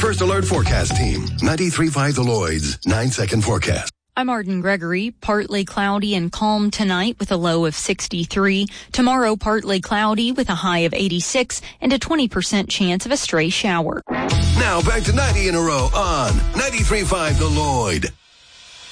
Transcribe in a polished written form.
First Alert Forecast Team. 93.5 The Lloyd's 9-second forecast. I'm Arden Gregory. Partly cloudy and calm tonight with a low of 63. Tomorrow, partly cloudy with a high of 86 and a 20% chance of a stray shower. Now back to 90 in a row on 93.5 The Lloyd.